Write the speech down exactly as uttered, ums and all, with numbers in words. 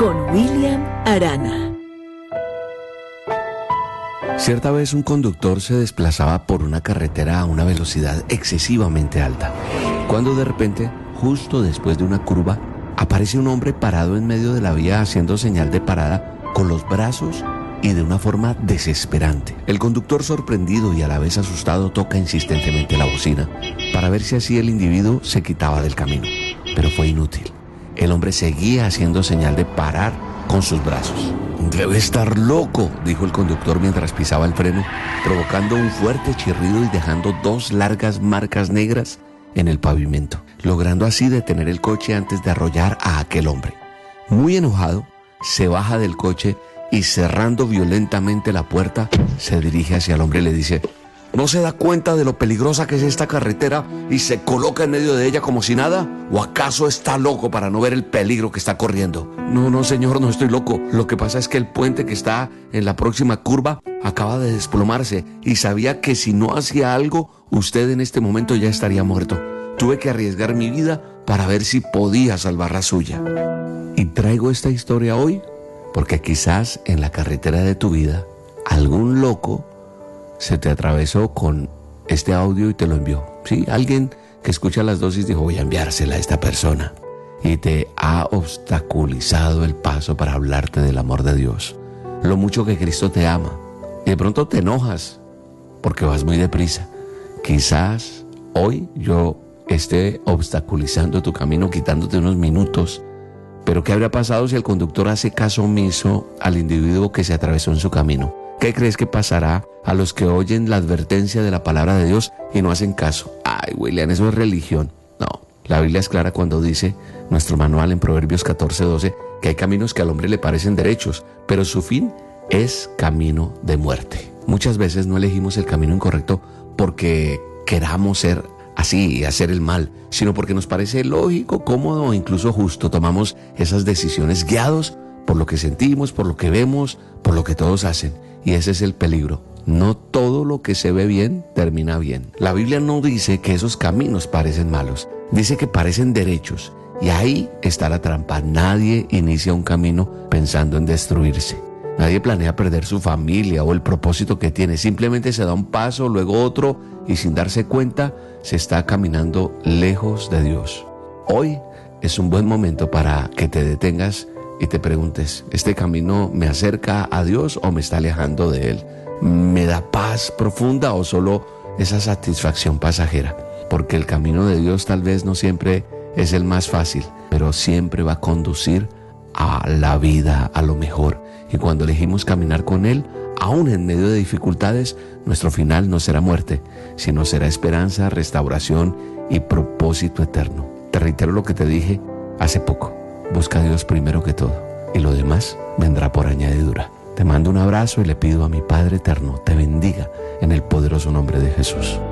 con William Arana. Cierta vez un conductor se desplazaba por una carretera a una velocidad excesivamente alta, cuando de repente, justo después de una curva, aparece un hombre parado en medio de la vía haciendo señal de parada con los brazos y de una forma desesperante. El conductor, sorprendido y a la vez asustado, toca insistentemente la bocina para ver si así el individuo se quitaba del camino, pero fue inútil. El hombre seguía haciendo señal de parar con sus brazos. «Debe estar loco», dijo el conductor mientras pisaba el freno, provocando un fuerte chirrido y dejando dos largas marcas negras en el pavimento, logrando así detener el coche antes de arrollar a aquel hombre. Muy enojado, se baja del coche y, cerrando violentamente la puerta, se dirige hacia el hombre y le dice: ¿no se da cuenta de lo peligrosa que es esta carretera y se coloca en medio de ella como si nada? ¿O acaso está loco para no ver el peligro que está corriendo? No, no, señor, no estoy loco. Lo que pasa es que el puente que está en la próxima curva acaba de desplomarse y sabía que si no hacía algo, usted en este momento ya estaría muerto. Tuve que arriesgar mi vida para ver si podía salvar la suya. Y traigo esta historia hoy porque quizás en la carretera de tu vida algún loco se te atravesó con este audio y te lo envió. Sí, alguien que escucha las dosis dijo: voy a enviársela a esta persona. Y te ha obstaculizado el paso para hablarte del amor de Dios, lo mucho que Cristo te ama. Y de pronto te enojas porque vas muy deprisa. Quizás hoy yo esté obstaculizando tu camino, quitándote unos minutos. Pero ¿qué habría pasado si el conductor hace caso omiso al individuo que se atravesó en su camino? ¿Qué crees que pasará a los que oyen la advertencia de la palabra de Dios y no hacen caso? Ay, William, eso es religión. No, la Biblia es clara cuando dice, nuestro manual en Proverbios catorce doce, que hay caminos que al hombre le parecen derechos, pero su fin es camino de muerte. Muchas veces no elegimos el camino incorrecto porque queramos ser así y hacer el mal, sino porque nos parece lógico, cómodo o incluso justo. Tomamos esas decisiones guiados por lo que sentimos, por lo que vemos, por lo que todos hacen. Y ese es el peligro. No todo lo que se ve bien termina bien. La Biblia no dice que esos caminos parecen malos, dice que parecen derechos. Y ahí está la trampa. Nadie inicia un camino pensando en destruirse. Nadie planea perder su familia o el propósito que tiene. Simplemente se da un paso, luego otro, y sin darse cuenta se está caminando lejos de Dios. Hoy es un buen momento para que te detengas y te preguntes: ¿este camino me acerca a Dios o me está alejando de Él? ¿Me da paz profunda o solo esa satisfacción pasajera? Porque el camino de Dios tal vez no siempre es el más fácil, pero siempre va a conducir a la vida, a lo mejor. Y cuando elegimos caminar con Él, aún en medio de dificultades, nuestro final no será muerte, sino será esperanza, restauración y propósito eterno. Te reitero lo que te dije hace poco: busca a Dios primero que todo, y lo demás vendrá por añadidura. Te mando un abrazo y le pido a mi Padre eterno te bendiga en el poderoso nombre de Jesús.